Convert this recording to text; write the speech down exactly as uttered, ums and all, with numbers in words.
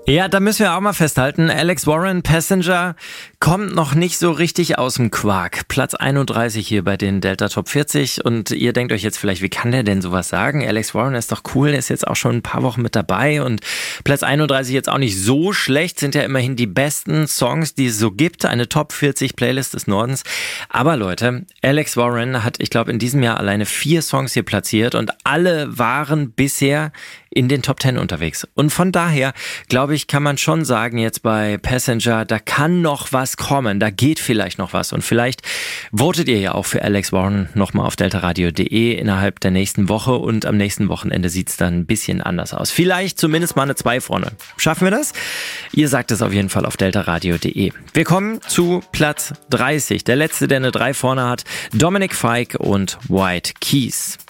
Ja, da müssen wir auch mal festhalten, Alex Warren, Passenger, kommt noch nicht so richtig aus dem Quark. Platz einunddreißig hier bei den Delta Top vierzig und ihr denkt euch jetzt vielleicht, wie kann der denn sowas sagen? Alex Warren ist doch cool, der ist jetzt auch schon ein paar Wochen mit dabei und Platz einunddreißig jetzt auch nicht so schlecht, sind ja immerhin die besten Songs, die es so gibt, eine Top vierzig Playlist des Nordens. Aber Leute, Alex Warren hat, ich glaube, in diesem Jahr alleine vier Songs hier platziert und alle waren bisher in den Top zehn unterwegs. Und von daher, glaube ich, kann man schon sagen, jetzt bei Passenger, da kann noch was kommen, da geht vielleicht noch was. Und vielleicht votet ihr ja auch für Alex Warren nochmal auf deltaradio punkt de innerhalb der nächsten Woche und am nächsten Wochenende sieht es dann ein bisschen anders aus. Vielleicht zumindest mal eine zwei vorne. Schaffen wir das? Ihr sagt es auf jeden Fall auf deltaradio punkt de. Wir kommen zu Platz dreißig. Der letzte, der eine drei vorne hat, Dominic Fike und White Keys.